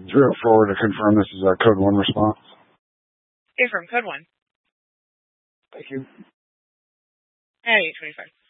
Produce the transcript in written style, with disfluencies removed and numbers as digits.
04 to confirm this is a code 1 response. Confirm code 1. Thank you. At 8:25.